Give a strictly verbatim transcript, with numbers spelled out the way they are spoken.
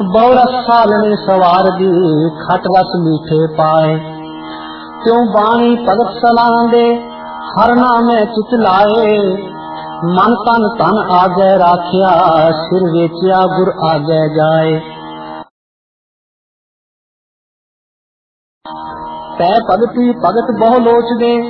बहुरस सालने सवार दी खट रस मीठे पाए। क्यों बाणी भगत सलांदे हर नामे चित लाए। मन तन तन आगे राखिया सिर वेचिया गुर आगे जाए। तै भगती भगत बहु लोच दे